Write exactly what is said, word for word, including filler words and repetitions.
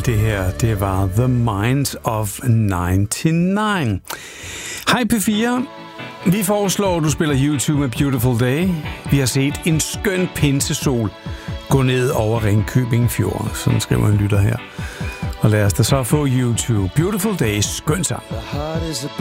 Det her, det var The Minds of nioghalvfems. Hej P fire. Vi foreslår, at du spiller YouTube med Beautiful Day. Vi har set en skøn pinsesol gå ned over Ringkøbing Fjord. Sådan skriver en lytter her. Og lad os da så få YouTube. Beautiful Day, skøn sang. The heart is a